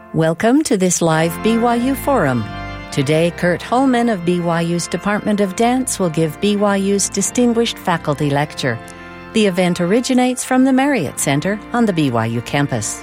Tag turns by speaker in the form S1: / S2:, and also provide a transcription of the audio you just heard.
S1: Welcome to this live BYU Forum. Today, Kurt Holman of BYU's Department of Dance will give BYU's Distinguished Faculty Lecture. The event originates from the Marriott Center on the BYU campus.